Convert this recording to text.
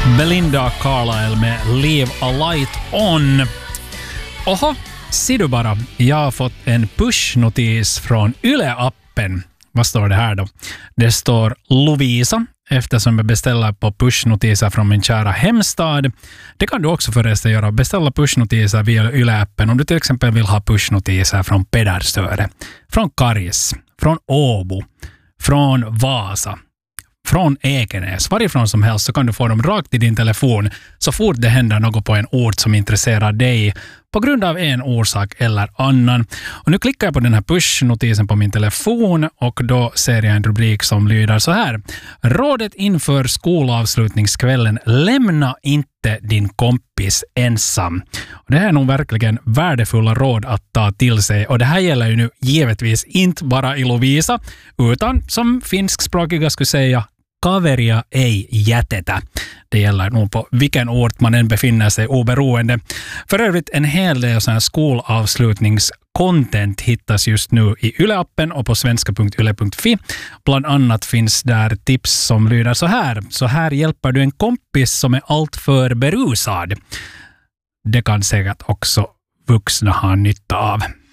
Belinda Carlisle med Leave a Light On. Oho, ser du bara. Jag har fått en push-notis från Yle-appen. Vad står det här då? Det står Lovisa, eftersom jag beställer på push-notiser från min kära hemstad. Det kan du också förresten göra. Beställa push-notiser via Yle-appen om du till exempel vill ha push-notiser från Pedersöre, från Karis, från Åbo, från Vasa, från Ekenäs, varifrån som helst, så kan du få dem rakt i din telefon så fort det händer något på en ort som intresserar dig på grund av en orsak eller annan. Och nu klickar jag på den här push-notisen på min telefon och då ser jag en rubrik som lyder så här: Rådet inför skolavslutningskvällen: lämna inte din kompis ensam. Och det här är nog verkligen värdefulla råd att ta till sig, och det här gäller ju nu givetvis inte bara i Lovisa utan, som finskspråkiga skulle säga, kaveria ei jätetä. Det gäller nog på vilken ort man än befinner sig oberoende. För övrigt en hel del sån här skolavslutningscontent hittas just nu i Yle-appen och på svenska.yle.fi. Bland annat finns där tips som lyder så här: så här hjälper du en kompis som är alltför berusad. Det kan säkert också vuxna ha nytta av.